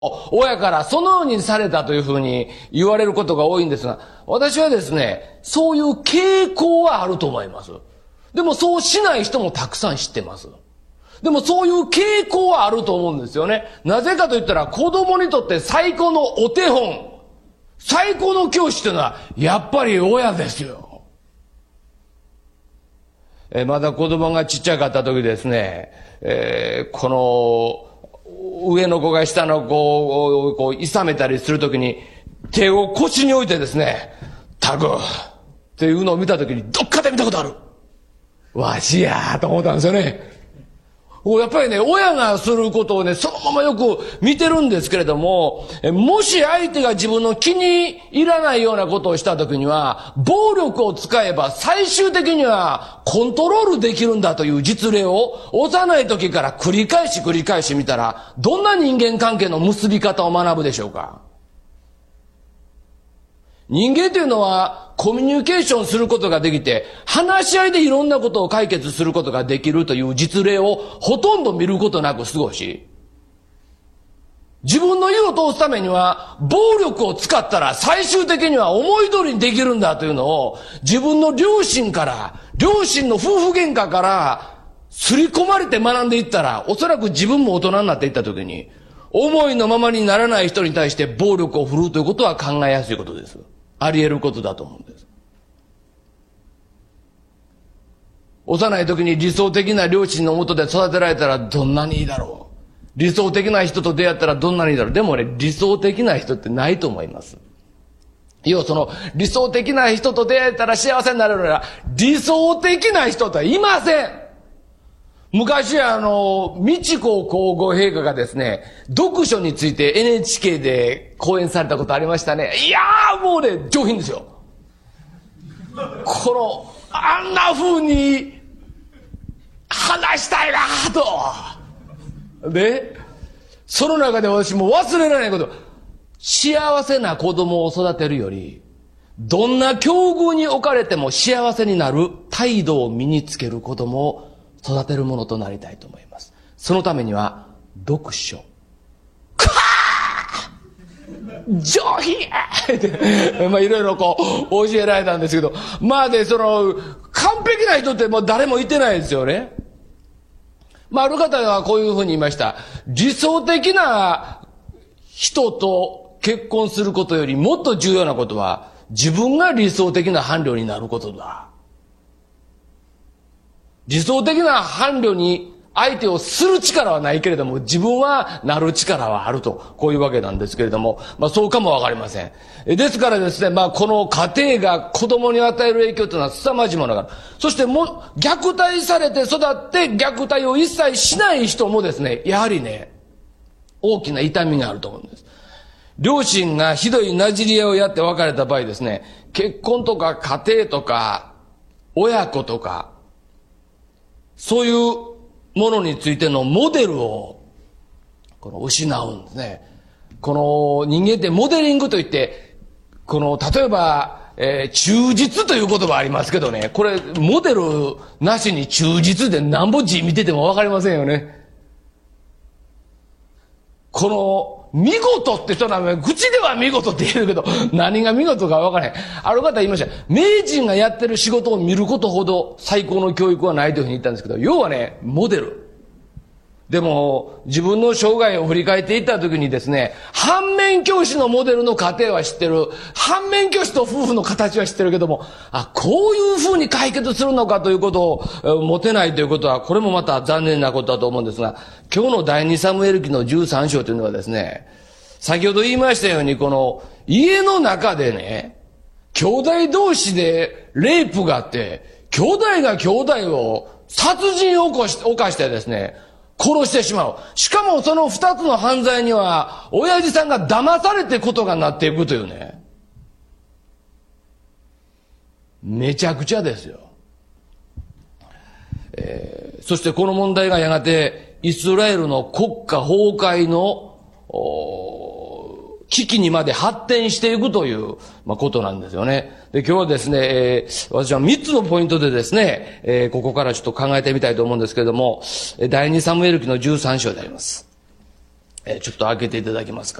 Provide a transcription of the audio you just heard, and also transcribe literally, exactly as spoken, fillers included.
親からそのようにされたというふうに言われることが多いんですが、私はですね、そういう傾向はあると思います。でもそうしない人もたくさん知ってます。でもそういう傾向はあると思うんですよね。なぜかと言ったら、子供にとって最高のお手本、最高の教師というのはやっぱり親ですよ。えまだ子供がちっちゃかった時ですね、えー、この上の子が下の子をこう諌めたりするときに手を腰に置いてですね、タグっていうのを見たときにどっかで見たことある。わしやーと思ったんですよね。やっぱりね、親がすることをね、そのままよく見てるんですけれども、もし相手が自分の気に入らないようなことをしたときには、暴力を使えば最終的にはコントロールできるんだという実例を幼い時から繰り返し繰り返し見たら、どんな人間関係の結び方を学ぶでしょうか。人間というのはコミュニケーションすることができて、話し合いでいろんなことを解決することができるという実例をほとんど見ることなく過ごし、自分の意を通すためには暴力を使ったら最終的には思い通りにできるんだというのを自分の両親から、両親の夫婦喧嘩から刷り込まれて学んでいったら、おそらく自分も大人になっていった時に、思いのままにならない人に対して暴力を振るうということは考えやすいことです。あり得ることだと思うんです。幼い時に理想的な両親のもとで育てられたらどんなにいいだろう。理想的な人と出会ったらどんなにいいだろう。でもね、理想的な人ってないと思います。要はその理想的な人と出会えたら幸せになれるなら、理想的な人とはいません。昔あの、美智子皇后陛下がですね、読書について エヌエイチケー で講演されたことありましたね。いやーもうね、上品ですよ。この、あんな風に話したいなと。で、その中で私も忘れられないこと、幸せな子供を育てるより、どんな境遇に置かれても幸せになる態度を身につける子供を育てるものとなりたいと思います。そのためには、読書。かー上品って、まあいろいろこう、教えられたんですけど、まあで、その、完璧な人ってもう誰もいてないですよね。まあある方はこういうふうに言いました。理想的な人と結婚することよりもっと重要なことは、自分が理想的な伴侶になることだ。理想的な伴侶に相手をする力はないけれども、自分はなる力はあると、こういうわけなんですけれども、まあそうかもわかりません。ですからですね、まあこの家庭が子供に与える影響というのは凄まじいものがある。そしてもう虐待されて育って虐待を一切しない人もですね、やはりね、大きな痛みがあると思うんです。両親がひどいなじり合いをやって別れた場合ですね、結婚とか家庭とか親子とか、そういうものについてのモデルをこの失うんですね。この人間ってモデリングといって、この例えば、えー、忠実という言葉ありますけどね、これモデルなしに忠実でなんぼ字見ててもわかりませんよね。この見事って人は口では見事って言えるけど、何が見事かわからない。ある方言いました。名人がやってる仕事を見ることほど最高の教育はないというふうに言ったんですけど、要はね、モデル。でも、自分の生涯を振り返っていったときにですね、反面教師のモデルの家庭は知ってる。反面教師と夫婦の形は知ってるけども、あ、こういうふうに解決するのかということを持てないということは、これもまた残念なことだと思うんですが、今日の第二サムエル記のじゅうさん章というのはですね、先ほど言いましたように、この家の中でね、兄弟同士でレイプがあって、兄弟が兄弟を殺人を起こし、犯してですね、殺してしまう。しかもその二つの犯罪には、親父さんが騙されてことがなっていくというね。めちゃくちゃですよ。えー、そしてこの問題がやがて、イスラエルの国家崩壊の、危機にまで発展していくという、まあ、ことなんですよね。で、今日はですね、えー、私は三つのポイントでですね、えー、ここからちょっと考えてみたいと思うんですけれども、第二サムエル記のじゅうさん章であります。 えーちょっと開けていただけますか。